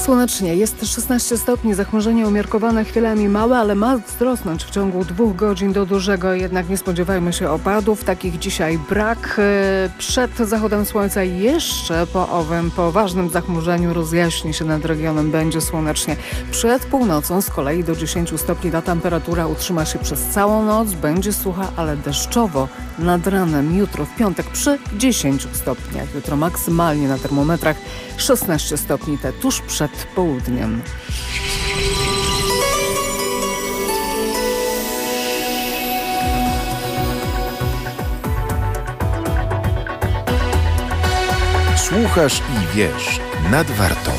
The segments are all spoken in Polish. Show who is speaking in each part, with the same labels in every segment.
Speaker 1: Słonecznie, jest 16 stopni, zachmurzenie umiarkowane, chwilami małe, ale ma wzrosnąć w ciągu 2 godzin do dużego, jednak nie spodziewajmy się opadów, takich dzisiaj brak. Przed zachodem słońca jeszcze po owym poważnym zachmurzeniu rozjaśni się nad regionem, będzie słonecznie. Przed północą z kolei do 10 stopni ta temperatura utrzyma się przez całą noc, będzie sucha, ale deszczowo nad ranem. Jutro w piątek przy 10 stopniach, jutro maksymalnie na termometrach 16 stopni, te tuż przed południem.
Speaker 2: Słuchasz i wiesz, nad Wartą.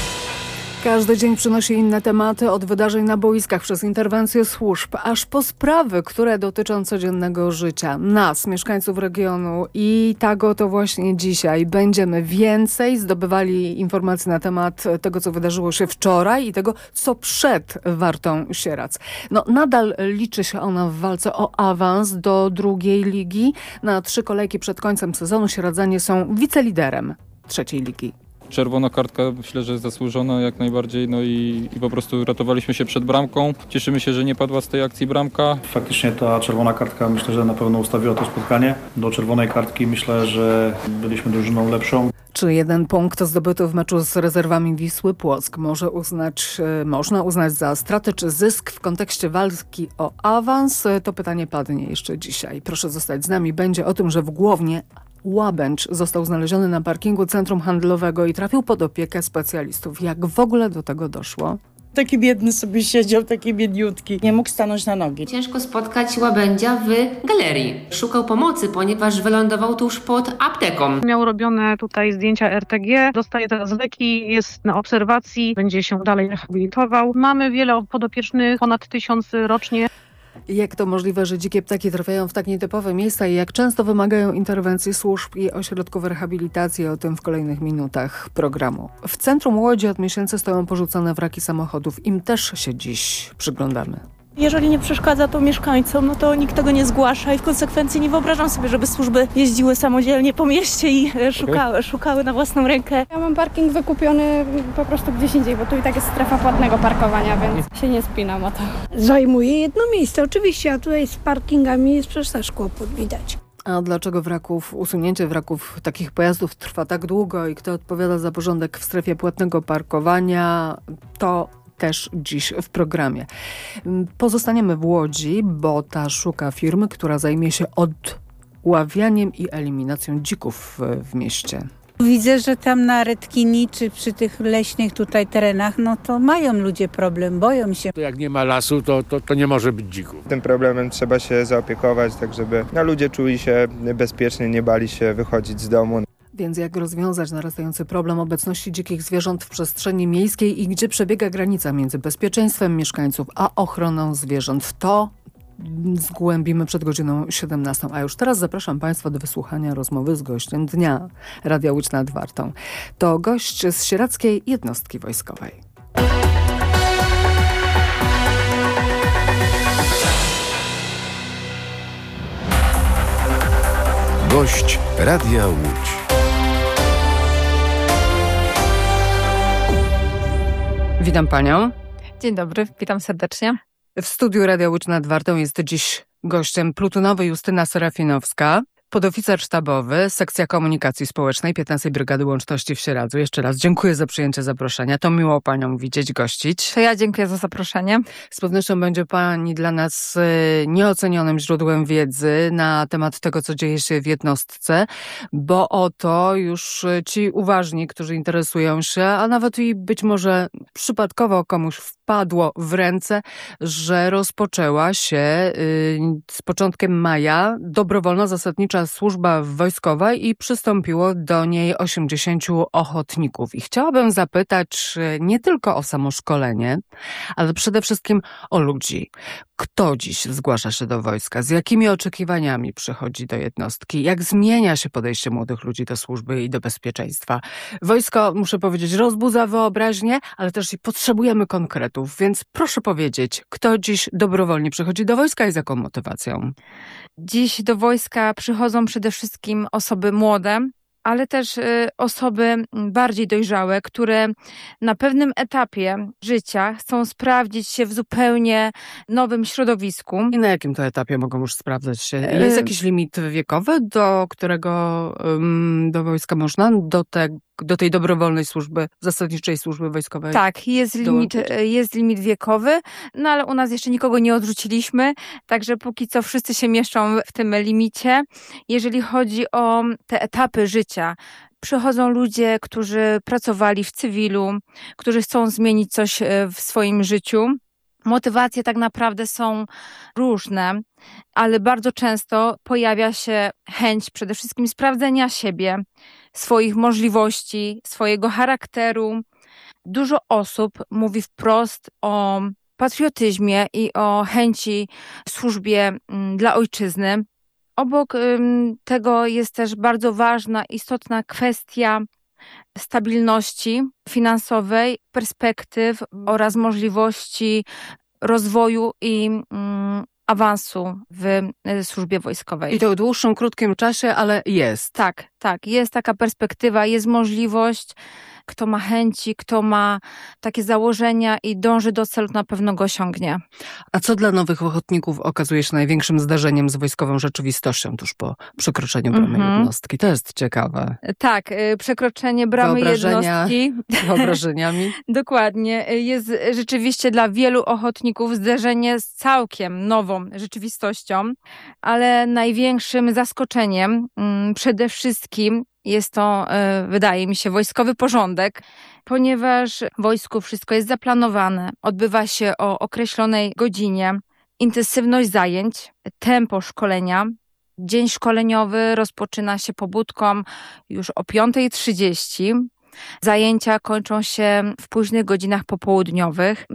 Speaker 1: Każdy dzień przynosi inne tematy, od wydarzeń na boiskach przez interwencje służb, aż po sprawy, które dotyczą codziennego życia nas, mieszkańców regionu. I tak oto właśnie dzisiaj będziemy więcej zdobywali informacji na temat tego, co wydarzyło się wczoraj i tego, co przed Wartą Sierac. Nadal liczy się ona w walce o awans do drugiej ligi. Na 3 kolejki przed końcem sezonu sieradzanie są wiceliderem trzeciej ligi.
Speaker 3: Czerwona kartka myślę, że zasłużona jak najbardziej, i po prostu ratowaliśmy się przed bramką. Cieszymy się, że nie padła z tej akcji bramka.
Speaker 4: Faktycznie ta czerwona kartka myślę, że na pewno ustawiła to spotkanie. Do czerwonej kartki myślę, że byliśmy drużyną lepszą.
Speaker 1: Czy 1 punkt zdobyty w meczu z rezerwami Wisły Płock można uznać za stratę czy zysk w kontekście walki o awans? To pytanie padnie jeszcze dzisiaj. Proszę zostać z nami. Będzie o tym, że w Głownie łabędź został znaleziony na parkingu centrum handlowego i trafił pod opiekę specjalistów. Jak w ogóle do tego doszło?
Speaker 5: Taki biedny sobie siedział, taki biedniutki. Nie mógł stanąć na nogi.
Speaker 6: Ciężko spotkać łabędzia w galerii. Szukał pomocy, ponieważ wylądował tuż pod apteką.
Speaker 7: Miał robione tutaj zdjęcia RTG, dostaje teraz leki, jest na obserwacji, będzie się dalej rehabilitował. Mamy wiele podopiecznych, ponad 1000 rocznie.
Speaker 1: Jak to możliwe, że dzikie ptaki trafiają w tak nietypowe miejsca i jak często wymagają interwencji służb i ośrodków rehabilitacji? O tym w kolejnych minutach programu. W centrum Łodzi od miesięcy stoją porzucone wraki samochodów. Im też się dziś przyglądamy.
Speaker 8: Jeżeli nie przeszkadza to mieszkańcom, to nikt tego nie zgłasza i w konsekwencji nie wyobrażam sobie, żeby służby jeździły samodzielnie po mieście i szukały na własną rękę.
Speaker 9: Ja mam parking wykupiony po prostu gdzieś indziej, bo tu i tak jest strefa płatnego parkowania, więc się nie spinam o to.
Speaker 10: Zajmuje jedno miejsce, oczywiście, a tutaj z parkingami jest przecież też kłopot, widać.
Speaker 1: A dlaczego usunięcie wraków takich pojazdów trwa tak długo i kto odpowiada za porządek w strefie płatnego parkowania, to też dziś w programie. Pozostaniemy w Łodzi, bo ta szuka firmy, która zajmie się odławianiem i eliminacją dzików w mieście.
Speaker 11: Widzę, że tam na Redkini czy przy tych leśnych tutaj terenach, to mają ludzie problem, boją się.
Speaker 12: Jak nie ma lasu, to nie może być dzików.
Speaker 13: Tym problemem trzeba się zaopiekować, tak żeby ludzie czuli się bezpiecznie, nie bali się wychodzić z domu.
Speaker 1: Więc jak rozwiązać narastający problem obecności dzikich zwierząt w przestrzeni miejskiej i gdzie przebiega granica między bezpieczeństwem mieszkańców a ochroną zwierząt? To zgłębimy przed godziną 17. A już teraz zapraszam Państwa do wysłuchania rozmowy z gościem dnia Radia Łódź nad Wartą. To gość z Sieradzkiej Jednostki Wojskowej.
Speaker 2: Gość Radia Łódź.
Speaker 1: Witam Panią.
Speaker 14: Dzień dobry, witam serdecznie.
Speaker 1: W studiu Radia Łódź nad Wartą jest dziś gościem plutonowy Justyna Serafinowska, podoficer sztabowy, sekcja komunikacji społecznej 15. Brygady Łączności w Sieradzu. Jeszcze raz dziękuję za przyjęcie zaproszenia. To miło Panią widzieć, gościć.
Speaker 14: To ja dziękuję za zaproszenie.
Speaker 1: Z pewnością będzie Pani dla nas nieocenionym źródłem wiedzy na temat tego, co dzieje się w jednostce, bo oto już ci uważni, którzy interesują się, a nawet i być może przypadkowo komuś wpadło w ręce, że rozpoczęła się z początkiem maja dobrowolna zasadnicza służba wojskowa i przystąpiło do niej 80 ochotników. I chciałabym zapytać nie tylko o samoszkolenie, ale przede wszystkim o ludzi. Kto dziś zgłasza się do wojska? Z jakimi oczekiwaniami przychodzi do jednostki? Jak zmienia się podejście młodych ludzi do służby i do bezpieczeństwa? Wojsko, muszę powiedzieć, rozbudza wyobraźnię, ale też i potrzebujemy konkretów. Więc proszę powiedzieć, kto dziś dobrowolnie przychodzi do wojska i z jaką motywacją?
Speaker 14: Dziś do wojska przychodzą przede wszystkim osoby młode, ale też osoby bardziej dojrzałe, które na pewnym etapie życia chcą sprawdzić się w zupełnie nowym środowisku.
Speaker 1: I na jakim to etapie mogą już sprawdzać się? Jest jakiś limit wiekowy, do którego do wojska można? Do tej dobrowolnej służby, zasadniczej służby wojskowej?
Speaker 14: Tak, jest limit wiekowy, no ale u nas jeszcze nikogo nie odrzuciliśmy, także póki co wszyscy się mieszczą w tym limicie. Jeżeli chodzi o te etapy życia, przychodzą ludzie, którzy pracowali w cywilu, którzy chcą zmienić coś w swoim życiu. Motywacje tak naprawdę są różne, ale bardzo często pojawia się chęć przede wszystkim sprawdzenia siebie, swoich możliwości, swojego charakteru. Dużo osób mówi wprost o patriotyzmie i o chęci służbie dla ojczyzny. Obok tego jest też bardzo ważna, istotna kwestia stabilności finansowej, perspektyw oraz możliwości rozwoju i awansu w służbie wojskowej.
Speaker 1: I to w dłuższym, krótkim czasie, ale jest.
Speaker 14: Tak, jest taka perspektywa, jest możliwość. Kto ma chęci, kto ma takie założenia i dąży do celu, na pewno go osiągnie.
Speaker 1: A co dla nowych ochotników okazuje się największym zdarzeniem z wojskową rzeczywistością tuż po przekroczeniu bramy jednostki? To jest ciekawe.
Speaker 14: Tak, przekroczenie bramy jednostki.
Speaker 1: Wyobrażeniami.
Speaker 14: Dokładnie. Jest rzeczywiście dla wielu ochotników zderzenie z całkiem nową rzeczywistością, ale największym zaskoczeniem przede wszystkim jest to, wydaje mi się, wojskowy porządek, ponieważ w wojsku wszystko jest zaplanowane, odbywa się o określonej godzinie, intensywność zajęć, tempo szkolenia. Dzień szkoleniowy rozpoczyna się pobudką już o 5:30. Zajęcia kończą się w późnych godzinach popołudniowych,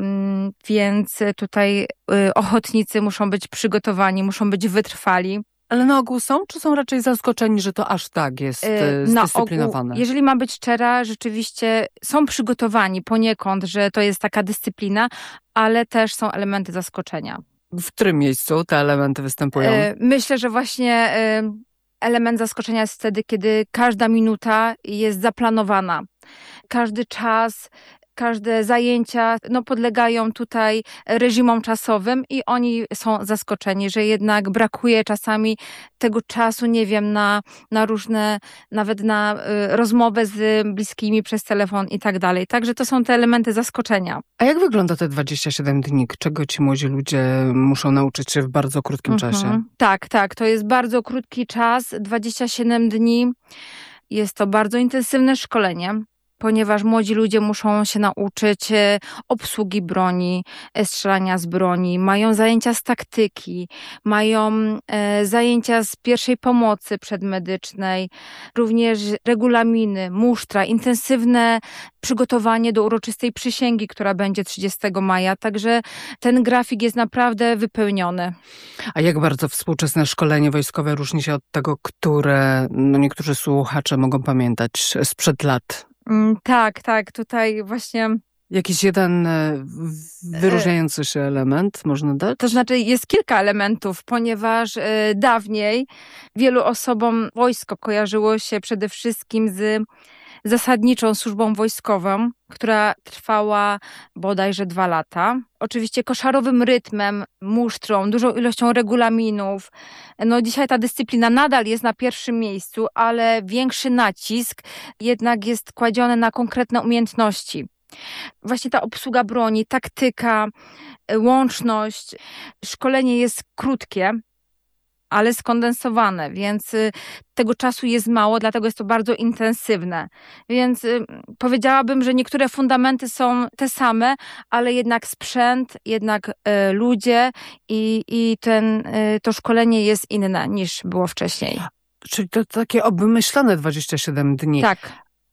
Speaker 14: więc tutaj ochotnicy muszą być przygotowani, muszą być wytrwali.
Speaker 1: Ale na ogół są, czy są raczej zaskoczeni, że to aż tak jest zdyscyplinowane?
Speaker 14: Na ogół, jeżeli mam być szczera, rzeczywiście są przygotowani poniekąd, że to jest taka dyscyplina, ale też są elementy zaskoczenia.
Speaker 1: W którym miejscu te elementy występują?
Speaker 14: Myślę, że właśnie element zaskoczenia jest wtedy, kiedy każda minuta jest zaplanowana. Każdy czas, każde zajęcia podlegają tutaj reżimom czasowym i oni są zaskoczeni, że jednak brakuje czasami tego czasu, nie wiem, na różne, nawet na rozmowę z bliskimi przez telefon i tak dalej. Także to są te elementy zaskoczenia.
Speaker 1: A jak wygląda te 27 dni? Czego ci młodzi ludzie muszą nauczyć się w bardzo krótkim czasie?
Speaker 14: Tak, to jest bardzo krótki czas, 27 dni. Jest to bardzo intensywne szkolenie, ponieważ młodzi ludzie muszą się nauczyć obsługi broni, strzelania z broni, mają zajęcia z taktyki, mają zajęcia z pierwszej pomocy przedmedycznej, również regulaminy, musztra, intensywne przygotowanie do uroczystej przysięgi, która będzie 30 maja, także ten grafik jest naprawdę wypełniony.
Speaker 1: A jak bardzo współczesne szkolenie wojskowe różni się od tego, które niektórzy słuchacze mogą pamiętać sprzed lat?
Speaker 14: Tak, tutaj właśnie...
Speaker 1: Jakiś jeden wyróżniający się element można dać?
Speaker 14: To znaczy jest kilka elementów, ponieważ dawniej wielu osobom wojsko kojarzyło się przede wszystkim z zasadniczą służbą wojskową, która trwała bodajże 2 lata. Oczywiście koszarowym rytmem, musztrą, dużą ilością regulaminów. Dzisiaj ta dyscyplina nadal jest na pierwszym miejscu, ale większy nacisk jednak jest kładziony na konkretne umiejętności. Właśnie ta obsługa broni, taktyka, łączność. Szkolenie jest krótkie, ale skondensowane, więc tego czasu jest mało, dlatego jest to bardzo intensywne. Więc powiedziałabym, że niektóre fundamenty są te same, ale jednak sprzęt, jednak ludzie i to szkolenie jest inne niż było wcześniej.
Speaker 1: Czyli to takie obmyślone 27 dni.
Speaker 14: Tak.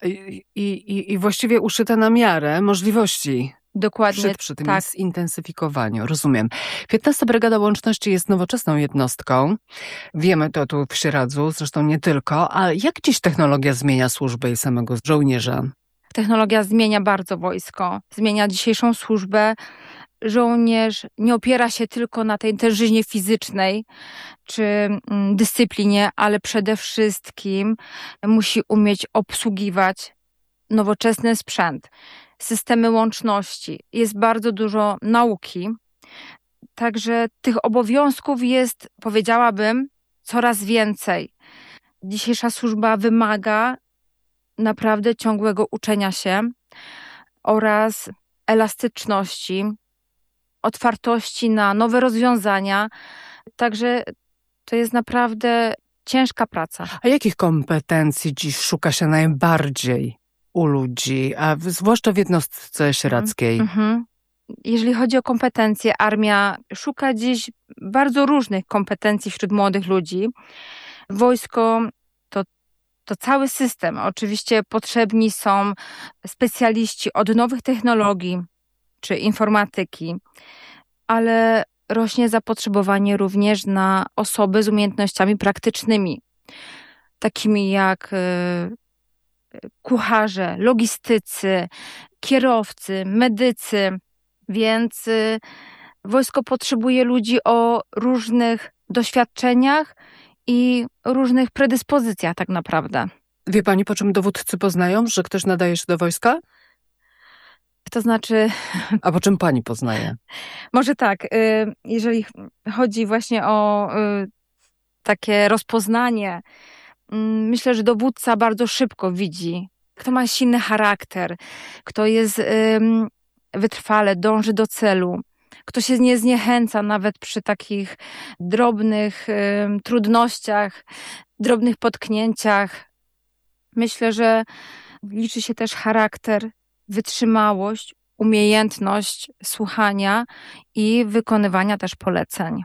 Speaker 1: I właściwie uszyte na miarę możliwości.
Speaker 14: Dokładnie,
Speaker 1: przy tym zintensyfikowaniu. Rozumiem. 15. Brygada Łączności jest nowoczesną jednostką. Wiemy to tu w Sieradzu, zresztą nie tylko. A jak dziś technologia zmienia służbę i samego żołnierza?
Speaker 14: Technologia zmienia bardzo wojsko. Zmienia dzisiejszą służbę. żołnierz nie opiera się tylko na tej tężyźnie fizycznej czy dyscyplinie, ale przede wszystkim musi umieć obsługiwać nowoczesny sprzęt, systemy łączności. Jest bardzo dużo nauki, także tych obowiązków jest, powiedziałabym, coraz więcej. Dzisiejsza służba wymaga naprawdę ciągłego uczenia się oraz elastyczności, otwartości na nowe rozwiązania. Także to jest naprawdę ciężka praca.
Speaker 1: A jakich kompetencji dziś szuka się najbardziej u ludzi, a zwłaszcza w jednostce sieradzkiej?
Speaker 14: Jeżeli chodzi o kompetencje, armia szuka dziś bardzo różnych kompetencji wśród młodych ludzi. Wojsko to cały system. Oczywiście potrzebni są specjaliści od nowych technologii czy informatyki, ale rośnie zapotrzebowanie również na osoby z umiejętnościami praktycznymi, takimi jak kucharze, logistycy, kierowcy, medycy, więc wojsko potrzebuje ludzi o różnych doświadczeniach i różnych predyspozycjach tak naprawdę.
Speaker 1: Wie pani, po czym dowódcy poznają, że ktoś nadaje się do wojska?
Speaker 14: To znaczy...
Speaker 1: A po czym pani poznaje?
Speaker 14: Może tak, jeżeli chodzi właśnie o takie rozpoznanie, myślę, że dowódca bardzo szybko widzi, kto ma silny charakter, kto jest wytrwale, dąży do celu, kto się nie zniechęca nawet przy takich drobnych trudnościach, drobnych potknięciach. Myślę, że liczy się też charakter, wytrzymałość, umiejętność słuchania i wykonywania też poleceń.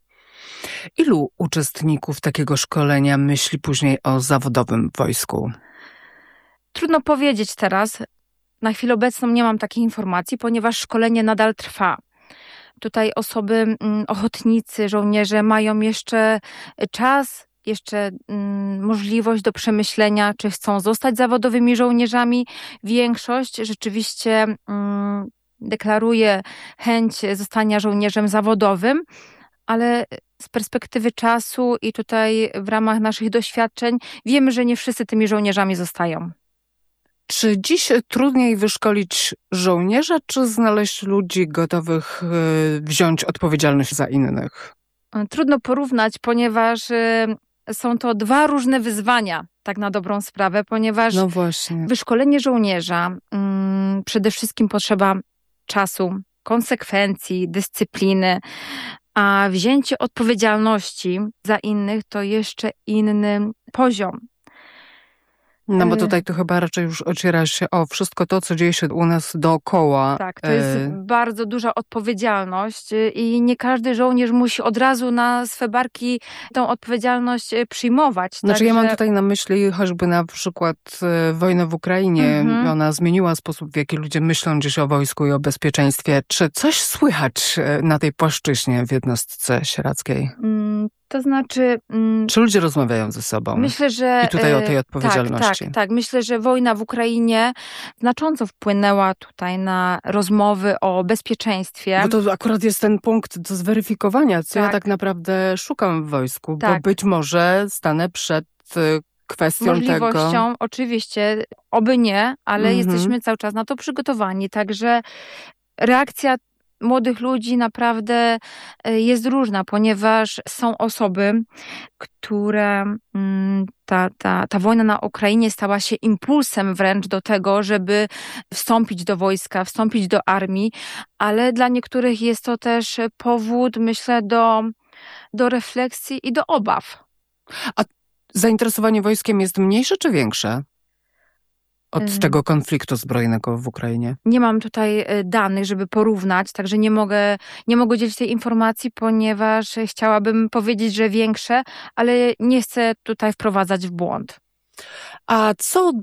Speaker 1: Ilu uczestników takiego szkolenia myśli później o zawodowym wojsku?
Speaker 14: Trudno powiedzieć teraz. Na chwilę obecną nie mam takiej informacji, ponieważ szkolenie nadal trwa. Tutaj osoby, ochotnicy, żołnierze mają jeszcze czas, jeszcze możliwość do przemyślenia, czy chcą zostać zawodowymi żołnierzami. Większość rzeczywiście deklaruje chęć zostania żołnierzem zawodowym, ale z perspektywy czasu i tutaj w ramach naszych doświadczeń wiemy, że nie wszyscy tymi żołnierzami zostają.
Speaker 1: Czy dziś trudniej wyszkolić żołnierza, czy znaleźć ludzi gotowych wziąć odpowiedzialność za innych?
Speaker 14: Trudno porównać, ponieważ są to dwa różne wyzwania, tak na dobrą sprawę, ponieważ
Speaker 1: no właśnie.
Speaker 14: Wyszkolenie żołnierza przede wszystkim potrzeba czasu, konsekwencji, dyscypliny, a wzięcie odpowiedzialności za innych to jeszcze inny poziom.
Speaker 1: No bo tutaj to chyba raczej już ociera się o wszystko to, co dzieje się u nas dookoła.
Speaker 14: Tak, to jest bardzo duża odpowiedzialność i nie każdy żołnierz musi od razu na swe barki tą odpowiedzialność przyjmować.
Speaker 1: Znaczy ja mam tutaj na myśli choćby na przykład wojnę w Ukrainie. Ona zmieniła sposób, w jaki ludzie myślą dziś o wojsku i o bezpieczeństwie. Czy coś słychać na tej płaszczyźnie w jednostce sieradzkiej?
Speaker 14: To znaczy...
Speaker 1: Czy ludzie rozmawiają ze sobą?
Speaker 14: Myślę, że...
Speaker 1: I tutaj o tej odpowiedzialności.
Speaker 14: Tak. Myślę, że wojna w Ukrainie znacząco wpłynęła tutaj na rozmowy o bezpieczeństwie.
Speaker 1: Bo to akurat jest ten punkt do zweryfikowania, co ja tak naprawdę szukam w wojsku, bo być może stanę przed kwestią
Speaker 14: możliwością,
Speaker 1: tego...
Speaker 14: oczywiście, oby nie, ale jesteśmy cały czas na to przygotowani. Także reakcja młodych ludzi naprawdę jest różna, ponieważ są osoby, które ta wojna na Ukrainie stała się impulsem wręcz do tego, żeby wstąpić do wojska, wstąpić do armii, ale dla niektórych jest to też powód, myślę, do refleksji i do obaw.
Speaker 1: A zainteresowanie wojskiem jest mniejsze czy większe od tego konfliktu zbrojnego w Ukrainie?
Speaker 14: Nie mam tutaj danych, żeby porównać, także nie mogę dzielić tej informacji, ponieważ chciałabym powiedzieć, że większe, ale nie chcę tutaj wprowadzać w błąd.
Speaker 1: A co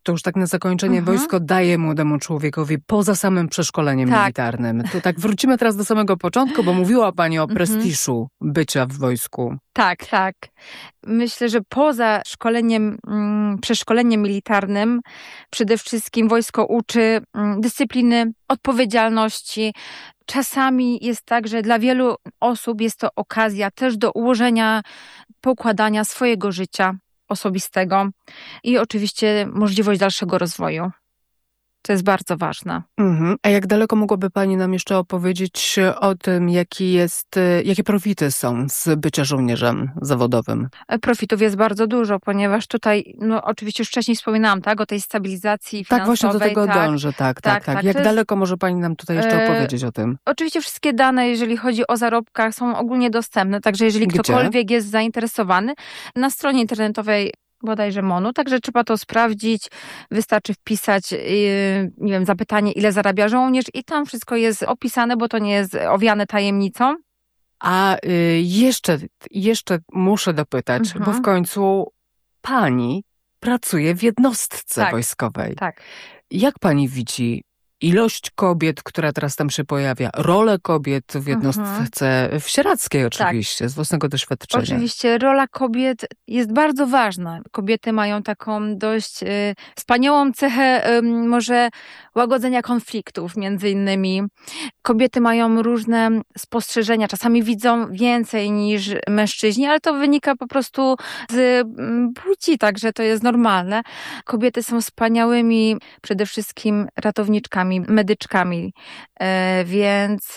Speaker 1: To już tak na zakończenie, wojsko daje młodemu człowiekowi poza samym przeszkoleniem militarnym. To tak wrócimy teraz do samego początku, bo mówiła Pani o prestiżu bycia w wojsku.
Speaker 14: Tak, tak. Myślę, że poza szkoleniem, przeszkoleniem militarnym przede wszystkim wojsko uczy dyscypliny, odpowiedzialności. Czasami jest tak, że dla wielu osób jest to okazja też do ułożenia, poukładania swojego życia osobistego i oczywiście możliwość dalszego rozwoju. To jest bardzo ważne.
Speaker 1: A jak daleko mogłaby Pani nam jeszcze opowiedzieć o tym, jakie profity są z bycia żołnierzem zawodowym?
Speaker 14: Profitów jest bardzo dużo, ponieważ tutaj, oczywiście już wcześniej wspominałam, o tej stabilizacji finansowej.
Speaker 1: Tak, właśnie do tego dążę, tak. Jak daleko może Pani nam tutaj jeszcze opowiedzieć o tym?
Speaker 14: Oczywiście wszystkie dane, jeżeli chodzi o zarobkach, są ogólnie dostępne, także jeżeli ktokolwiek jest zainteresowany, na stronie internetowej bodajże MON-u, także trzeba to sprawdzić, wystarczy wpisać, nie wiem, zapytanie, ile zarabia żołnierz i tam wszystko jest opisane, bo to nie jest owiane tajemnicą.
Speaker 1: A jeszcze muszę dopytać, bo w końcu Pani pracuje w jednostce wojskowej.
Speaker 14: Tak.
Speaker 1: Jak Pani widzi ilość kobiet, która teraz tam się pojawia, rolę kobiet w jednostce w Sieradzkiej oczywiście, z własnego doświadczenia?
Speaker 14: Oczywiście rola kobiet jest bardzo ważna. Kobiety mają taką dość wspaniałą cechę może łagodzenia konfliktów między innymi. Kobiety mają różne spostrzeżenia, czasami widzą więcej niż mężczyźni, ale to wynika po prostu z płci, także to jest normalne. Kobiety są wspaniałymi przede wszystkim ratowniczkami, medyczkami, więc...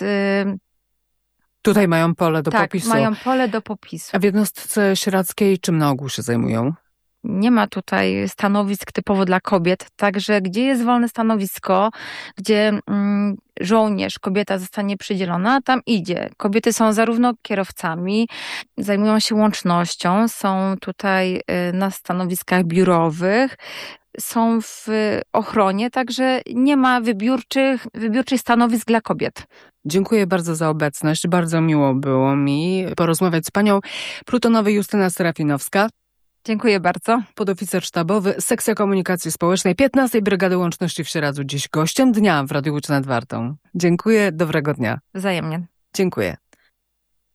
Speaker 1: Tutaj mają pole do popisu.
Speaker 14: Tak, mają pole do popisu.
Speaker 1: A w jednostce sieradzkiej czym na ogół się zajmują?
Speaker 14: Nie ma tutaj stanowisk typowo dla kobiet, także gdzie jest wolne stanowisko, gdzie żołnierz, kobieta zostanie przydzielona, tam idzie. Kobiety są zarówno kierowcami, zajmują się łącznością, są tutaj na stanowiskach biurowych, są w ochronie, także nie ma wybiórczych stanowisk dla kobiet.
Speaker 1: Dziękuję bardzo za obecność. Bardzo miło było mi porozmawiać z Panią. Plutonowy Justyna Serafinowska.
Speaker 14: Dziękuję bardzo.
Speaker 1: Podoficer sztabowy, sekcja komunikacji społecznej 15. Brygady Łączności w Sieradzu. Dziś gościem dnia w Radiu Łódź nad Wartą. Dziękuję, dobrego dnia.
Speaker 14: Wzajemnie.
Speaker 1: Dziękuję.